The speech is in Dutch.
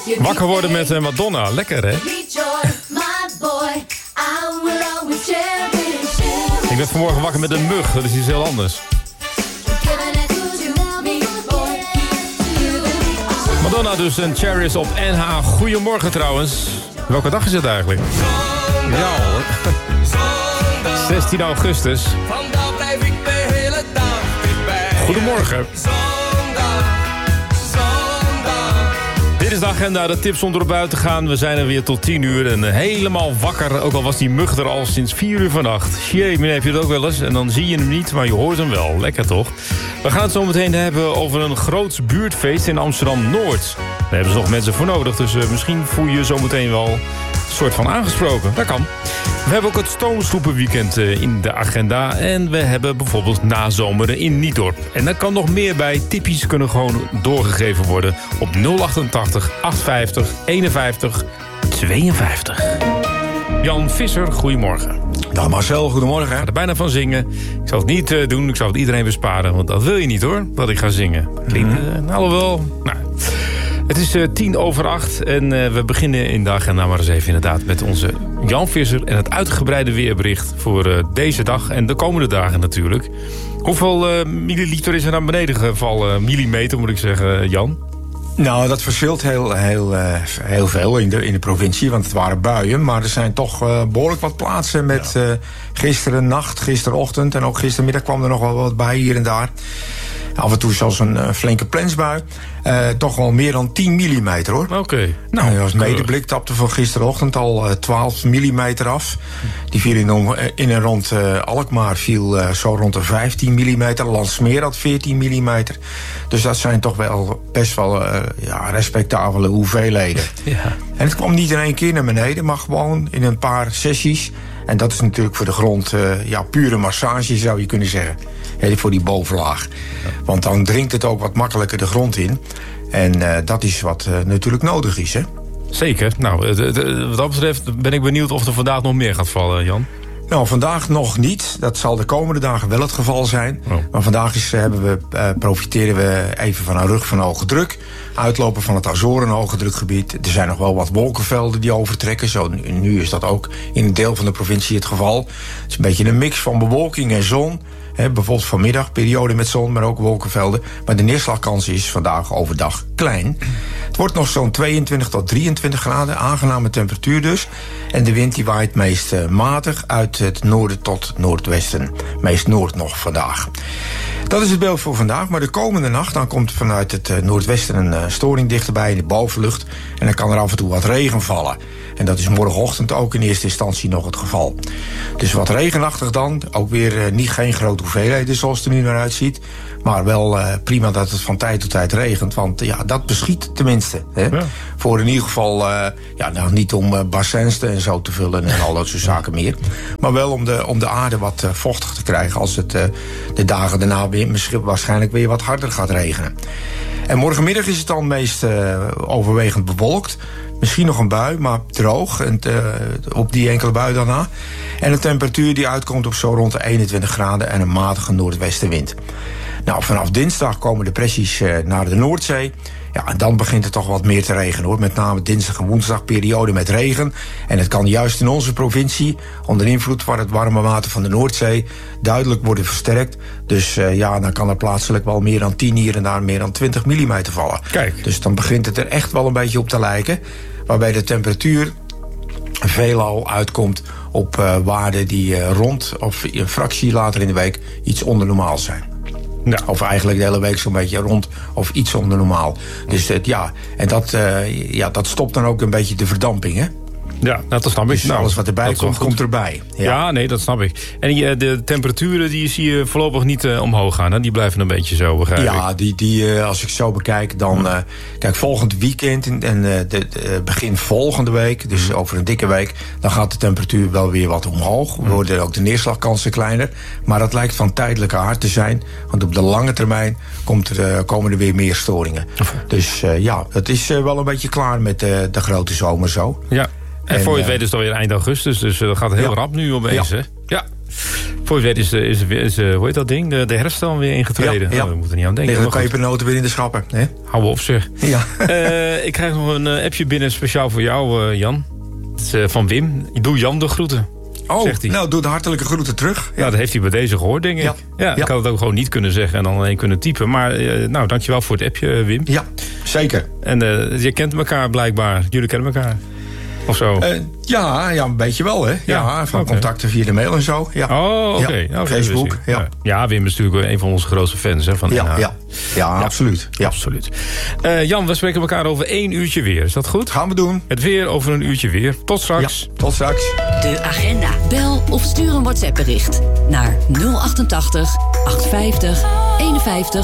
Wakker worden met Madonna. Lekker, hè? Ik werd vanmorgen wakker met een mug. Dat is iets heel anders. Madonna dus en Cherries op NH. Goedemorgen trouwens. Welke dag is het eigenlijk? Ja hoor. 16 augustus. Vandaag blijf ik de hele dag dichtbij. Goedemorgen. Dit is de agenda, de tips om erop uit te gaan. We zijn er weer tot 10 uur en helemaal wakker. Ook al was die mug er al sinds 4 uur vannacht. Jee, meneer, heb je het ook wel eens? En dan zie je hem niet, maar je hoort hem wel. Lekker toch? We gaan het zo meteen hebben over een groots buurtfeest in Amsterdam-Noord. Daar hebben ze nog mensen voor nodig, dus misschien voel je je zo meteen wel een soort van aangesproken. Dat kan. We hebben ook het stoomstroepenweekend in de agenda. En we hebben bijvoorbeeld nazomeren in Niedorp. En daar kan nog meer bij. Tippies kunnen gewoon doorgegeven worden op 088 850 51 52. Jan Visser, goedemorgen. Dag Marcel, goedemorgen. Ik ga er bijna van zingen. Ik zal het niet doen, ik zal het iedereen besparen. Want dat wil je niet hoor, dat ik ga zingen. Klinkt, alhoewel, nou... Het is 7:10 en we beginnen in de agenda maar eens even inderdaad met onze Jan Visser en het uitgebreide weerbericht voor deze dag en de komende dagen natuurlijk. Hoeveel milliliter is er naar beneden gevallen? Millimeter moet ik zeggen, Jan? Nou, dat verschilt heel veel in de provincie, want het waren buien. Maar er zijn toch behoorlijk wat plaatsen met gisteren nacht, gisterochtend en ook gistermiddag kwam er nog wel wat bij hier en daar. Af en toe zelfs een flinke plensbui. Toch wel meer dan 10 millimeter hoor. Oké. Nou, als medeblik tapte van gisterochtend al 12 millimeter af. Die viel in en rond Alkmaar viel zo rond de 15 millimeter. Landsmeer had 14 millimeter. Dus dat zijn toch wel best wel respectabele hoeveelheden. Ja. En het kwam niet in één keer naar beneden, maar gewoon in een paar sessies. En dat is natuurlijk voor de grond pure massage zou je kunnen zeggen. Voor die bovenlaag. Want dan dringt het ook wat makkelijker de grond in. En dat is wat natuurlijk nodig is, hè? Zeker. Nou, wat dat betreft ben ik benieuwd of er vandaag nog meer gaat vallen, Jan. Nou, vandaag nog niet. Dat zal de komende dagen wel het geval zijn. Oh. Maar vandaag profiteren we even van een rug van hoge druk. Uitlopen van het Azoren hoge drukgebied. Er zijn nog wel wat wolkenvelden die overtrekken. Zo, nu is dat ook in een deel van de provincie het geval. Het is een beetje een mix van bewolking en zon. Bijvoorbeeld vanmiddag, periode met zon, maar ook wolkenvelden. Maar de neerslagkans is vandaag overdag klein. Het wordt nog zo'n 22 tot 23 graden, aangename temperatuur dus. En de wind die waait meest matig uit het noorden tot noordwesten. Meest noord nog vandaag. Dat is het beeld voor vandaag, maar de komende nacht... dan komt vanuit het noordwesten een storing dichterbij in de bovenlucht... en dan kan er af en toe wat regen vallen. En dat is morgenochtend ook in eerste instantie nog het geval. Dus wat regenachtig dan, ook weer geen grote hoeveelheden zoals het er nu naar uitziet... maar wel prima dat het van tijd tot tijd regent, want dat beschiet tenminste. Hè? Ja. Voor in ieder geval, niet om bassins en zo te vullen en al dat soort zaken meer... maar wel om de aarde wat vochtig te krijgen als het de dagen daarna weer waarschijnlijk weer wat harder gaat regenen. En morgenmiddag is het dan meest overwegend bewolkt. Misschien nog een bui, maar droog. En op die enkele bui daarna. En een temperatuur die uitkomt op zo rond de 21 graden en een matige noordwestenwind. Nou, vanaf dinsdag komen depressies naar de Noordzee. Ja, en dan begint het toch wat meer te regenen hoor. Met name dinsdag en woensdag periode met regen. En het kan juist in onze provincie, onder invloed van het warme water van de Noordzee, duidelijk worden versterkt. Dus dan kan er plaatselijk wel meer dan 10, hier en daar meer dan 20 millimeter vallen. Kijk. Dus dan begint het er echt wel een beetje op te lijken. Waarbij de temperatuur veelal uitkomt op waarden die of een fractie later in de week iets onder normaal zijn. Ja. Of eigenlijk de hele week zo'n beetje rond of iets onder normaal. Dus en dat stopt dan ook een beetje de verdamping, hè? Ja, dat snap ik. Dus alles wat erbij komt, komt erbij. Ja, nee, dat snap ik. En de temperaturen die zie je voorlopig niet omhoog gaan, hè? Die blijven een beetje zo, begrijp ik. Ja, die als ik zo bekijk, dan... kijk, volgend weekend en begin volgende week, dus over een dikke week, dan gaat de temperatuur wel weer wat omhoog. Worden ook de neerslagkansen kleiner. Maar dat lijkt van tijdelijke aard te zijn. Want op de lange termijn komen er weer meer storingen. Dus het is wel een beetje klaar met de grote zomer zo. Ja. En voor je het weet is het alweer eind augustus, dus dat gaat heel rap nu opeens, hè? Ja. Voor je weet is hoe heet dat ding? De herfst dan weer ingetreden. Ja. Oh, we moeten er niet aan denken. Liggen de pepernoten weer in de schappen. Hè? Hou op zeg. Ja. Ik krijg nog een appje binnen speciaal voor jou, Jan. Het is van Wim. Doe Jan de groeten. Zegt hij. Nou, doe de hartelijke groeten terug. Ja, dat heeft hij bij deze gehoord, denk ik. Ja, ik had het ook gewoon niet kunnen zeggen en dan alleen kunnen typen. Maar nou, dankjewel voor het appje, Wim. Ja, zeker. En je kent elkaar blijkbaar. Jullie kennen elkaar. Of zo? Ja, een beetje wel, hè. Ja, van contacten via de mail en zo. Ja. Oh, oké. Ja, Nou, Facebook, ja, Wim is natuurlijk een van onze grootste fans, hè, van NH. Ja, absoluut. Ja. Absoluut. Jan, we spreken elkaar over 1 uurtje weer. Is dat goed? Gaan we doen. Het weer over een uurtje weer. Tot straks. Ja, tot straks. De agenda. Bel of stuur een WhatsApp bericht naar 088 850 51